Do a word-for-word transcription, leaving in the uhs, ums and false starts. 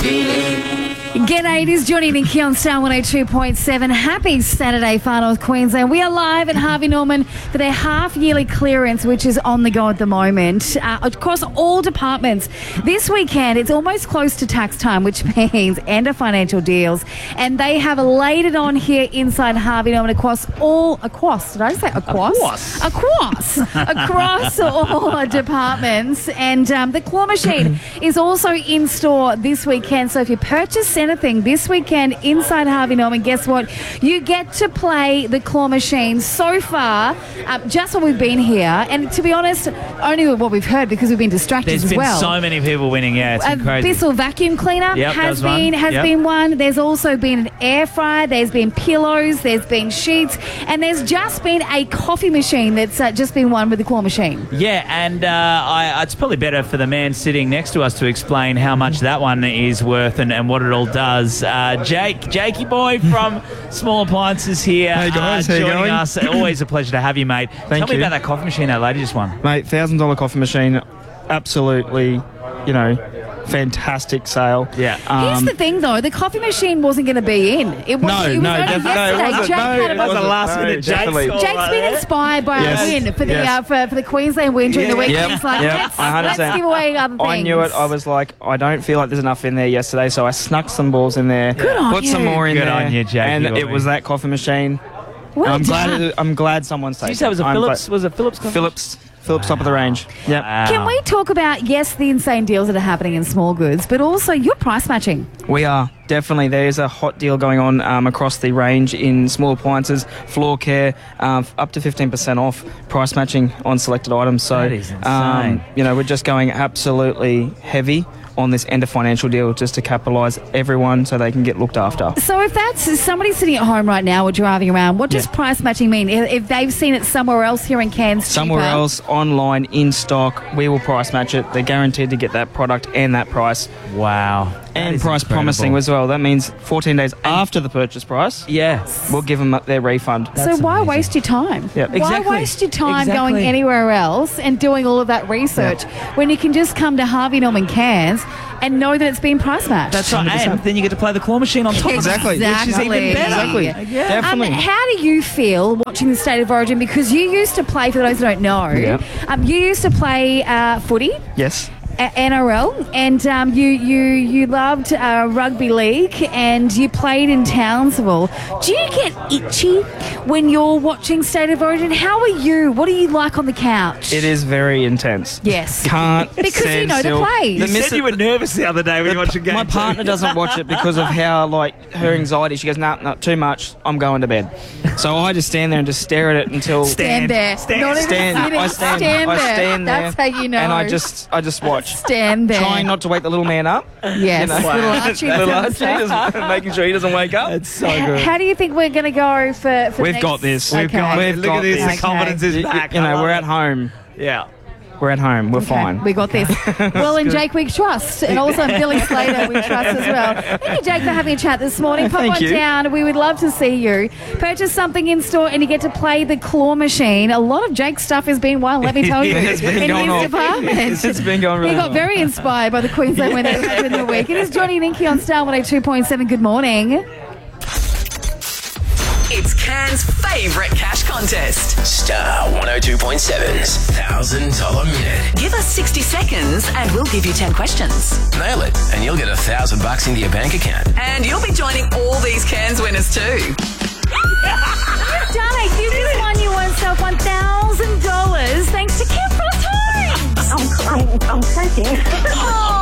G'day, it is Johnny and Nikki on Star one oh two point seven. Happy Saturday, Far North Queensland. We are live at Harvey Norman for their half-yearly clearance, which is on the go at the moment, uh, across all departments. This weekend, it's almost close to tax time, which means end of financial deals, and they have laid it on here inside Harvey Norman across all, across, did I say across? Across. Across. across all departments. And um, the claw machine is also in store this weekend, so if you purchase anything this weekend inside Harvey Norman, guess what? You get to play the claw machine. So far, um, just what we've been here, and to be honest, only what we've heard because we've been distracted There's as been well. so many people winning, yeah, it's been A crazy. Bissell vacuum cleaner Yep, that has was one. been has Yep. been one. There's also been an air fryer. There's been pillows. There's been sheets, and there's just been a coffee machine that's uh, just been won with the claw machine. Yeah, and uh, I, it's probably better for the man sitting next to us to explain how much that one is worth and, and what it all does. Uh, Jake, Jakey boy from Small Appliances here. Hey guys, uh, how you joining going? us. Always a pleasure to have you, mate. Thank Tell me you. about that coffee machine that lady just won. Mate, one thousand dollars coffee machine, absolutely, you know, fantastic sale. Yeah. Here's Um, the thing, though: the coffee machine wasn't going to be in. It was. No, it was no, only def- no, it yesterday. wasn't. Jake No, had it a- That was a wasn't. last minute No, Jake definitely. score Jake's right been there. inspired by Yes. a win for the Yes. uh, for, for the Queensland win during the week. Yep. He's like, Yep. let's, one hundred let's percent. give away other things. I knew it. I was like, I don't feel like there's enough in there yesterday, so I snuck some balls in there. Good on Put some you. more in Good there. on you, Jakey and boy. it was that coffee machine. Well I'm glad. done. It, I'm glad someone's Did taken you say it was a I'm Phillips? glad- Was it Phillips? coffee? Phillips. Phillips top of the range. Yep. Wow. Can we talk about, yes, the insane deals that are happening in small goods, but also your price matching? We are, definitely. There's a hot deal going on um, across the range in small appliances, floor care, um, up to fifteen percent off price matching on selected items. So, That is insane. Um, you know, we're just going absolutely heavy on this end of financial deal just to capitalise everyone so they can get looked after. So if that's somebody sitting at home right now or driving around, what does Yeah. price matching mean? If, if they've seen it somewhere else here in Cairns Somewhere cheaper, else, online, in stock, we will price match it. They're guaranteed to get that product and that price. Wow. That And is price incredible. promising as well. That means fourteen days after the purchase price, Yeah. we'll give them their refund. So That's why amazing. waste your time? Yep. Why Exactly. waste your time going Exactly. anywhere else and doing all of that research when you can just come to Harvey Norman Cairns and know that it's been price matched? That's right. one hundred percent. And then you get to play the claw machine on top Exactly. of it, which is even better. Exactly. Yeah. Definitely. Um, how do you feel watching the State of Origin? Because you used to play, for those who don't know, Yeah. um, you used to play uh, footy. Yes. A- N R L, and um, you you you loved uh, rugby league, and you played in Townsville. Do you get itchy when you're watching State of Origin? How are you? What do you like on the couch? It is very intense. Yes. Can't Because you stand know the still. plays. You The miss- said you were nervous the other day when you watched a game. My too. partner doesn't watch it because of how, like, her anxiety. She goes, nah, nah, too much. I'm going to bed. So I just stand there and just stare at it until... Stand there. Stand. Not even Stand. sitting. I stand. Stand I there. stand there. That's how you know. And I just, I just watch. stand there. Trying not to wake the little man up. Yes. you know. Little Archie. Little that's Archie, what I'm saying. just making sure he doesn't wake up. It's so H- good. How do you think we're going to go for, for We've next- got this. Okay. We've got, we've Look got at this. this. The confidence is You, back. you I know, love we're it. at home. Yeah. We're at home. We're Okay, fine. we got this. Well, and Jake, we trust. And also Billy Slater, we trust as well. Thank you, Jake, for having a chat this morning. Pop Thank on you. down. We would love to see you. Purchase something in store and you get to play the claw machine. A lot of Jake's stuff has been wild, let me tell you, It's been in going his off. department. It's been going really He got well. very inspired by the Queensland when they had in the week. It is Johnny and Inky on Star one oh two point seven. Good morning. It's Can's favourite cash contest. Star one oh two point seven's one thousand dollars minute. Give us sixty seconds and we'll give you ten questions. Nail it, and you'll get a thousand bucks into your bank account. And you'll be joining all these Can's winners too.